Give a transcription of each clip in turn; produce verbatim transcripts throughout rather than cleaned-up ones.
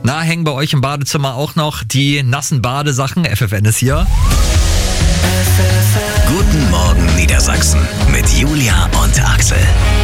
Na, hängen bei euch im Badezimmer auch noch die nassen Badesachen? F F N ist hier. Guten Morgen Niedersachsen mit Julia und Axel.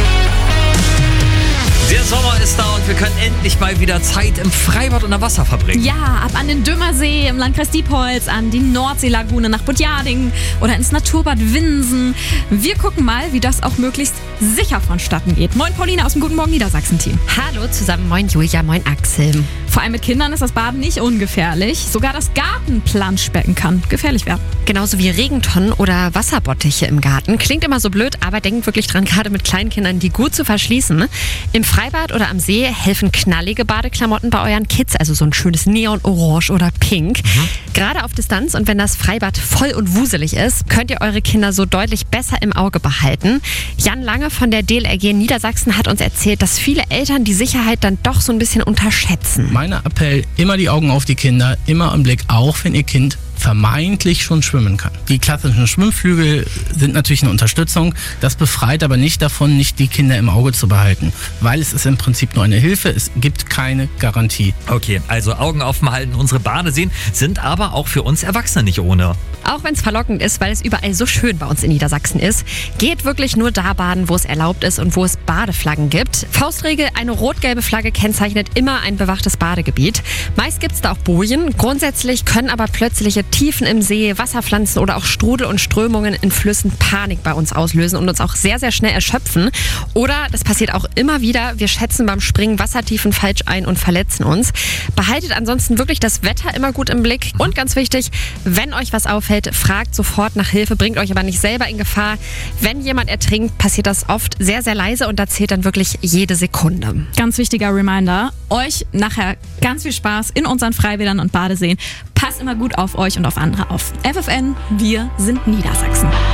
Der Sommer ist da und wir können endlich mal wieder Zeit im Freibad unter Wasser verbringen. Ja, ab an den Dümmersee im Landkreis Diepholz, an die Nordseelagune nach Budjading oder ins Naturbad Winsen. Wir gucken mal, wie das auch möglichst sicher vonstatten geht. Moin Pauline aus dem Guten Morgen Niedersachsen-Team. Hallo zusammen, moin Julia, moin Axel. Vor allem mit Kindern ist das Baden nicht ungefährlich. Sogar das Gartenplanschbecken kann gefährlich werden. Genauso wie Regentonnen oder Wasserbottiche im Garten. Klingt immer so blöd, aber denkt wirklich dran, gerade mit Kleinkindern, die gut zu verschließen. Im Freibad oder am See helfen knallige Badeklamotten bei euren Kids, also so ein schönes Neon-Orange oder Pink. Mhm. Gerade auf Distanz und wenn das Freibad voll und wuselig ist, könnt ihr eure Kinder so deutlich besser im Auge behalten. Jan Lange von der D L R G in Niedersachsen hat uns erzählt, dass viele Eltern die Sicherheit dann doch so ein bisschen unterschätzen. Mein Appell, immer die Augen auf die Kinder, immer im Blick, auch wenn ihr Kind vermeintlich schon schwimmen kann. Die klassischen Schwimmflügel sind natürlich eine Unterstützung, das befreit aber nicht davon, nicht die Kinder im Auge zu behalten, weil es ist im Prinzip nur eine Hilfe, es gibt keine Garantie. Okay, also Augen offen halten, unsere Badeseen sind aber auch für uns Erwachsene nicht ohne. Auch wenn es verlockend ist, weil es überall so schön bei uns in Niedersachsen ist, geht wirklich nur da baden, wo es erlaubt ist und wo es Badeflaggen gibt. Faustregel, eine rot-gelbe Flagge kennzeichnet immer ein bewachtes Badegebiet. Meist gibt es da auch Bojen. Grundsätzlich können aber plötzliche Tiefen im See, Wasserpflanzen oder auch Strudel und Strömungen in Flüssen Panik bei uns auslösen und uns auch sehr, sehr schnell erschöpfen. Oder, das passiert auch immer wieder, wir schätzen beim Springen Wassertiefen falsch ein und verletzen uns. Behaltet ansonsten wirklich das Wetter immer gut im Blick. Und ganz wichtig, wenn euch was auffällt, fragt sofort nach Hilfe, bringt euch aber nicht selber in Gefahr. Wenn jemand ertrinkt, passiert das oft sehr, sehr leise und da zählt dann wirklich jede Sekunde. Ganz wichtiger Reminder, euch nachher ganz viel Spaß in unseren Freibädern und Badeseen. Passt immer gut auf euch und auf andere auf. F F N, wir sind Niedersachsen.